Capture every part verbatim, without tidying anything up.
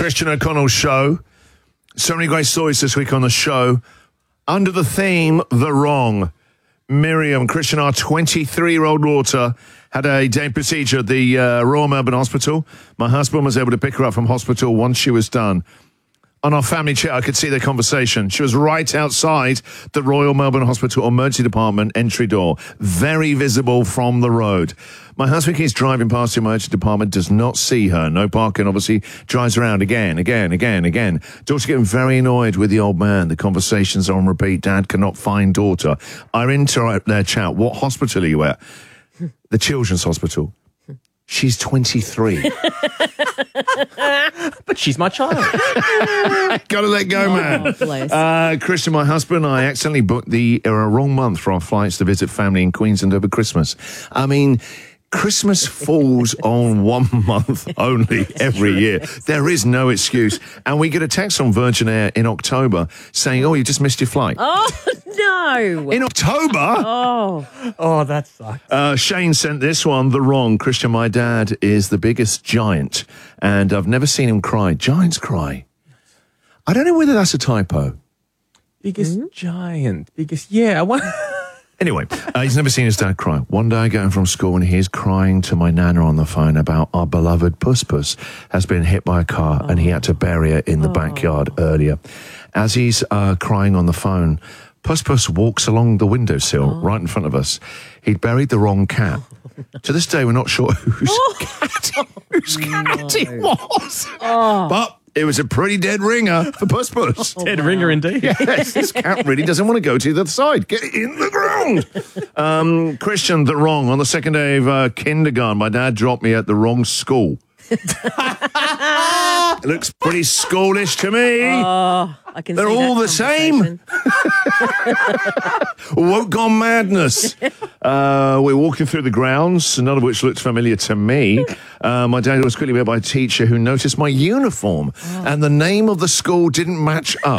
Christian O'Connell Show. So many great stories this week on the show. Under the theme, The Wrong. Miriam, Christian, our twenty-three-year-old daughter, had a day procedure at the uh, Royal Melbourne Hospital. My husband was able to pick her up from hospital once she was done. On our family chat, I could see their conversation. She was right outside the Royal Melbourne Hospital Emergency Department entry door, very visible from the road. My husband keeps driving past the emergency department, does not see her. No parking, obviously, drives around again, again, again, again. Daughter's getting very annoyed with the old man. The conversations are on repeat. Dad cannot find daughter. I interrupt their chat. What hospital are you at? The Children's Hospital. She's twenty-three. But she's my child. Gotta let go, Oh, man. bless. Uh, Christian, my husband and I accidentally booked the uh, wrong month for our flights to visit family in Queensland over Christmas. I mean, Christmas falls on one month only every year. There is no excuse. And we get a text on Virgin Air in October saying, oh, you just missed your flight. Oh, no. In October? Oh. Oh, that sucks. Uh, Shane sent this one, The Wrong. Christian, my dad is the biggest giant, and I've never seen him cry. Giants cry. I don't know whether that's a typo. Biggest giant. Biggest, yeah. I want... Anyway, uh, he's never seen his dad cry. One day I get home from school and he's crying to my nana on the phone about our beloved Puss Puss has been hit by a car oh. and he had to bury her in the oh. backyard earlier. As he's uh, crying on the phone, Puss Puss walks along the windowsill oh. right in front of us. He'd buried the wrong cat. To this day, we're not sure whose oh. cat, whose cat no. it was. Oh. But it was a pretty dead ringer for Puss Puss. Oh, dead wow. ringer indeed. Yes, this cat really doesn't want to go to the other side. Get it in the ground. Um, Christian, The Wrong. On the second day of uh, kindergarten, my dad dropped me at the wrong school. It looks pretty schoolish to me. Oh, I can They're see all that the same. Woke gone madness. Uh, we're walking through the grounds, none of which looked familiar to me. Uh, my dad was quickly met by a teacher who noticed my uniform, oh. and the name of the school didn't match up.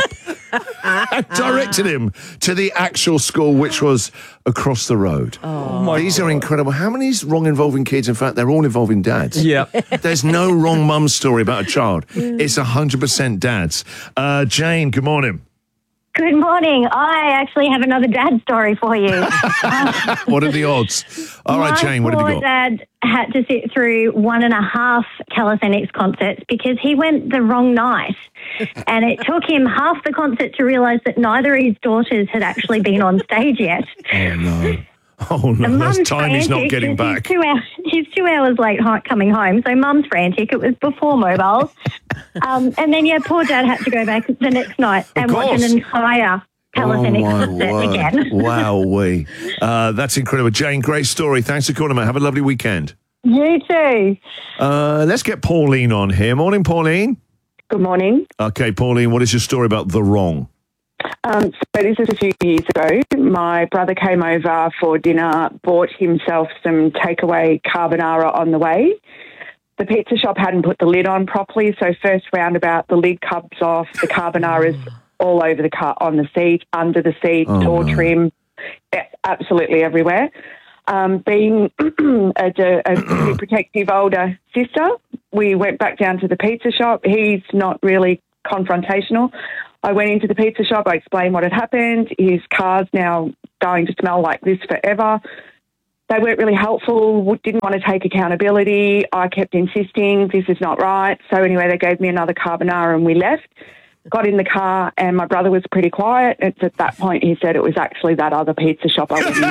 I directed him to the actual school, which was across the road. Oh, my These God. are incredible. How many wrong involving kids? In fact, they're all involving dads. Yeah. There's no wrong mum story about a child. It's one hundred percent dads. Uh, Jane, good morning. Good morning. I actually have another dad story for you. um, what are the odds? All right, Jane, what have you got? My dad had to sit through one and a half Calisthenics concerts because he went the wrong night. And it took him half the concert to realise that neither of his daughters had actually been on stage yet. Oh, no. Oh, no. That's time he's not getting back. He's two, hours, he's two hours late coming home, so Mum's frantic. It was before mobiles. um, and then, yeah, poor Dad had to go back the next night and watch an entire Calisthenics oh concert word. again. Wowee. Uh, that's incredible. Jane, great story. Thanks for calling, mate. Have a lovely weekend. You too. Uh, let's get Pauline on here. Morning, Pauline. Good morning. Okay, Pauline, what is your story about The Wrong? Um, so this is a few years ago. My brother came over for dinner, bought himself some takeaway carbonara on the way. The pizza shop hadn't put the lid on properly, so first roundabout, the lid comes off, the carbonara's all over the car, on the seat, under the seat, oh, door no. trim, absolutely everywhere. Um, being a, a pretty protective older sister, we went back down to the pizza shop. He's not really confrontational. I went into the pizza shop. I explained what had happened. His car's now going to smell like this forever. They weren't really helpful, didn't want to take accountability. I kept insisting this is not right. So anyway, they gave me another carbonara and we left. Got in the car and my brother was pretty quiet. It's at that point he said it was actually that other pizza shop I was in.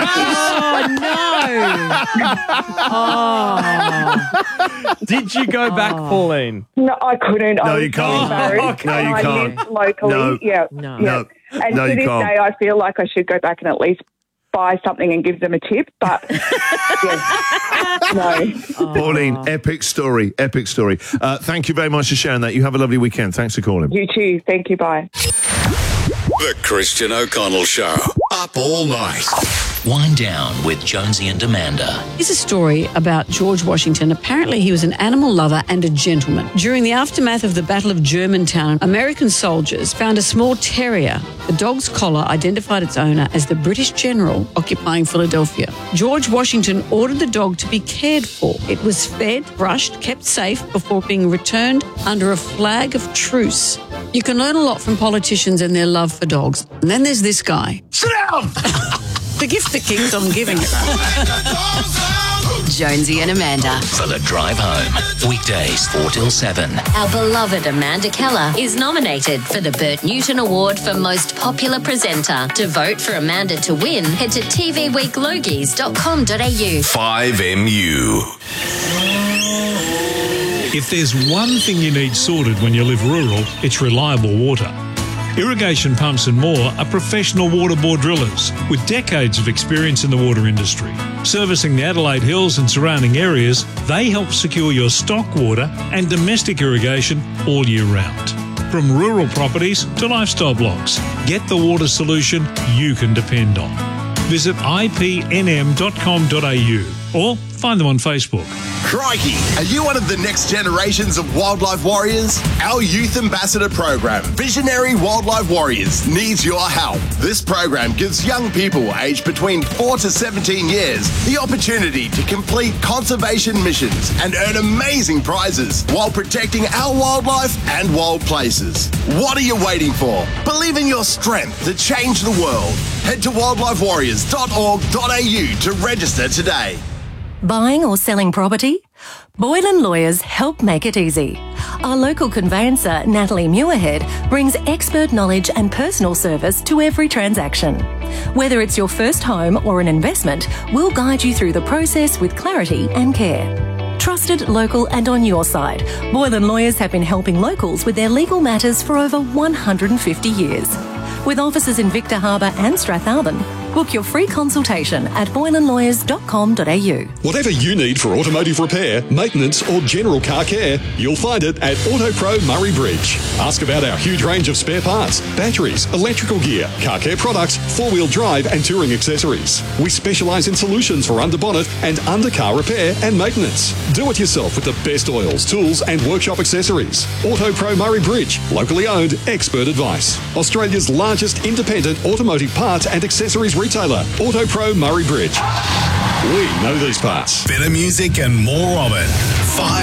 Oh, no. Oh. Did you go back, Oh. Pauline? No, I couldn't. No, I was you can't. so embarrassed. No, you I can't. lived locally. No. Yeah. No. Yeah. No. And No, to you this can't. day, I feel like I should go back and at least buy something and give them a tip. But, yeah. No. Pauline, epic story, epic story. Uh, thank you very much for sharing that. You have a lovely weekend. Thanks for calling. You too. Thank you. Bye. The Christian O'Connell Show. Up all night. Wind Down with Jonesy and Amanda. Here's a story about George Washington. Apparently, he was an animal lover and a gentleman. During the aftermath of the Battle of Germantown, American soldiers found a small terrier. The dog's collar identified its owner as the British general occupying Philadelphia. George Washington ordered the dog to be cared for. It was fed, brushed, kept safe before being returned under a flag of truce. You can learn a lot from politicians and their love for dogs. And then there's this guy. Sit down! The gift that keeps on giving. Jonesy and Amanda. For the drive home. Weekdays four till seven. Our beloved Amanda Keller is nominated for the Bert Newton Award for Most Popular Presenter. To vote for Amanda to win, head to t v week logies dot com dot a u. five M U. If there's one thing you need sorted when you live rural, it's reliable water. Irrigation Pumps and More are professional water bore drillers with decades of experience in the water industry. Servicing the Adelaide Hills and surrounding areas, they help secure your stock water and domestic irrigation all year round. From rural properties to lifestyle blocks, get the water solution you can depend on. Visit i p n m dot com dot a u or find them on Facebook. Crikey, are you one of the next generations of wildlife warriors? Our Youth Ambassador program, Visionary Wildlife Warriors, needs your help. This program gives young people aged between four to seventeen years the opportunity to complete conservation missions and earn amazing prizes while protecting our wildlife and wild places. What are you waiting for? Believe in your strength to change the world. Head to wildlife warriors dot org dot a u to register today. Buying or selling property? Boylan Lawyers help make it easy. Our local conveyancer, Natalie Muirhead, brings expert knowledge and personal service to every transaction. Whether it's your first home or an investment, we'll guide you through the process with clarity and care. Trusted, local and on your side, Boylan Lawyers have been helping locals with their legal matters for over one hundred fifty years. With offices in Victor Harbour and Strathalbyn, book your free consultation at boylan lawyers dot com dot a u. Whatever you need for automotive repair, maintenance or general car care, you'll find it at AutoPro Murray Bridge. Ask about our huge range of spare parts, batteries, electrical gear, car care products, four-wheel drive and touring accessories. We specialise in solutions for under-bonnet and under-car repair and maintenance. Do it yourself with the best oils, tools and workshop accessories. AutoPro Murray Bridge, locally owned, expert advice. Australia's largest independent automotive parts and accessories retailer, AutoPro Murray Bridge. We know these parts. Better music and more of it. five